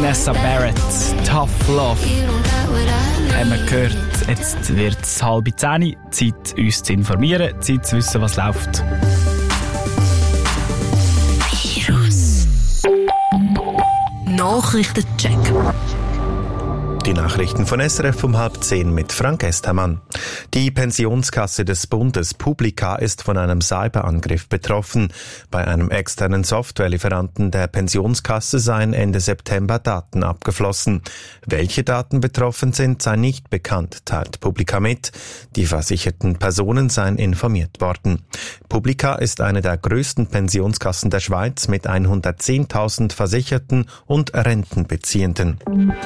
Vanessa Barrett, Tough Love. Haben wir gehört, jetzt wird es 9:30. Zeit, uns zu informieren, Zeit zu wissen, was läuft. Nachrichtencheck. Die Nachrichten von SRF um 9:30 mit Frank Estermann. Die Pensionskasse des Bundes Publica ist von einem Cyberangriff betroffen. Bei einem externen Softwarelieferanten der Pensionskasse seien Ende September Daten abgeflossen. Welche Daten betroffen sind, sei nicht bekannt, teilt Publica mit. Die versicherten Personen seien informiert worden. Publica ist eine der größten Pensionskassen der Schweiz mit 110.000 Versicherten und Rentenbeziehenden.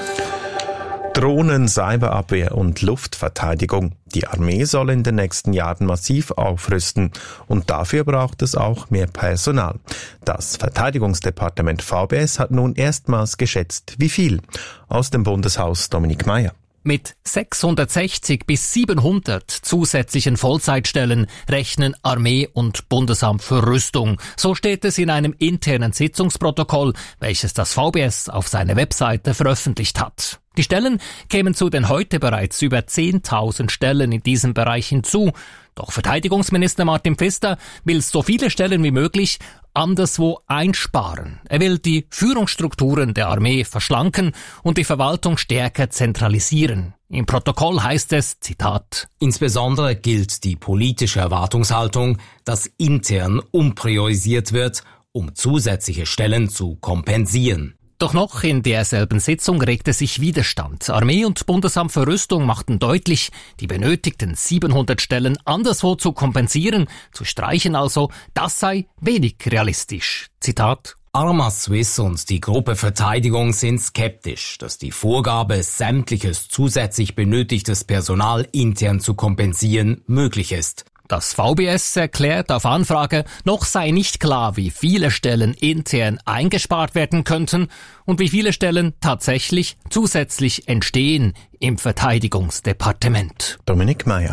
Drohnen, Cyberabwehr und Luftverteidigung. Die Armee soll in den nächsten Jahren massiv aufrüsten und dafür braucht es auch mehr Personal. Das Verteidigungsdepartement VBS hat nun erstmals geschätzt, wie viel. Aus dem Bundeshaus Dominik Meier. Mit 660 bis 700 zusätzlichen Vollzeitstellen rechnen Armee und Bundesamt für Rüstung. So steht es in einem internen Sitzungsprotokoll, welches das VBS auf seiner Webseite veröffentlicht hat. Die Stellen kämen zu den heute bereits über 10.000 Stellen in diesem Bereich hinzu. Doch Verteidigungsminister Martin Pfister will so viele Stellen wie möglich anderswo einsparen. Er will die Führungsstrukturen der Armee verschlanken und die Verwaltung stärker zentralisieren. Im Protokoll heißt es, Zitat: Insbesondere gilt die politische Erwartungshaltung, dass intern umpriorisiert wird, um zusätzliche Stellen zu kompensieren. Doch noch in derselben Sitzung regte sich Widerstand. Armee und Bundesamt für Rüstung machten deutlich, die benötigten 700 Stellen anderswo zu kompensieren, zu streichen also, das sei wenig realistisch. Zitat: Arma Swiss und die Gruppe Verteidigung sind skeptisch, dass die Vorgabe, sämtliches zusätzlich benötigtes Personal intern zu kompensieren, möglich ist. Das VBS erklärt auf Anfrage, noch sei nicht klar, wie viele Stellen intern eingespart werden könnten und wie viele Stellen tatsächlich zusätzlich entstehen im Verteidigungsdepartement. Dominik Meier.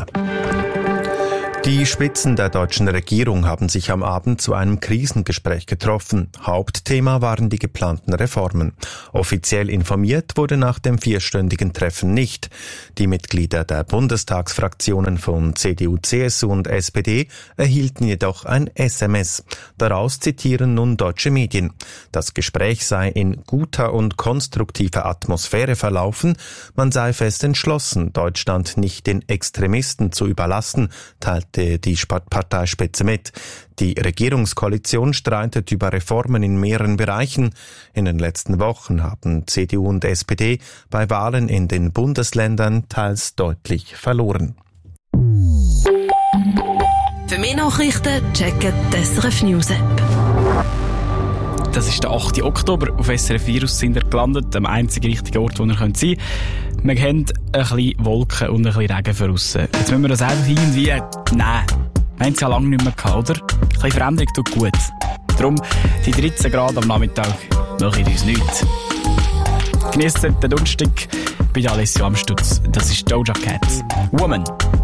Die Spitzen der deutschen Regierung haben sich am Abend zu einem Krisengespräch getroffen. Hauptthema waren die geplanten Reformen. Offiziell informiert wurde nach dem 4-stündigen Treffen nicht. Die Mitglieder der Bundestagsfraktionen von CDU, CSU und SPD erhielten jedoch ein SMS. Daraus zitieren nun deutsche Medien. Das Gespräch sei in guter und konstruktiver Atmosphäre verlaufen. Man sei fest entschlossen, Deutschland nicht den Extremisten zu überlassen, teilte die Parteispitze mit. Die Regierungskoalition streitet über Reformen in mehreren Bereichen. In den letzten Wochen haben CDU und SPD bei Wahlen in den Bundesländern teils deutlich verloren. Für mehr Nachrichten checken die SRF News App. Das ist der 8. Oktober. Auf SRF Virus sind wir gelandet, am einzigen richtigen Ort, wo ihr sein könnt. Wir haben ein bisschen Wolken und ein bisschen Regen für aussen. Jetzt müssen wir das einfach irgendwie... Nein, wir haben es ja lange nicht mehr gehabt, oder? Ein bisschen Veränderung tut gut. Darum, die 13 Grad am Nachmittag machen uns nichts. Genießt den Donnerstag bei Alessio Amstutz. Das ist Doja Cat. Woman.